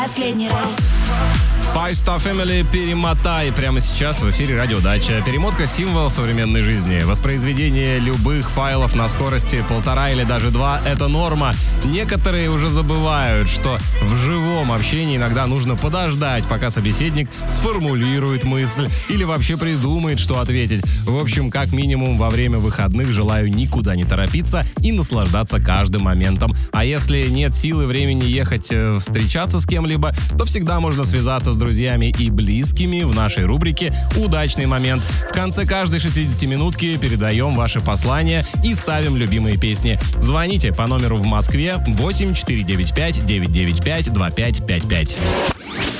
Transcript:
Последний раз. Five Star Family, перемотай прямо сейчас в эфире Радио Дача. Перемотка — символ современной жизни. Воспроизведение любых файлов на скорости 1,5 или даже 2 — это норма. Некоторые уже забывают, что в живом общении иногда нужно подождать, пока собеседник сформулирует мысль или вообще придумает, что ответить. В общем, как минимум во время выходных желаю никуда не торопиться и наслаждаться каждым моментом. А если нет сил и времени ехать встречаться с кем-либо, то всегда можно связаться с друзьями и близкими в нашей рубрике «Удачный момент». В конце каждой 60-минутки передаем ваши послания и ставим любимые песни. Звоните по номеру в Москве 8 495 995 2555.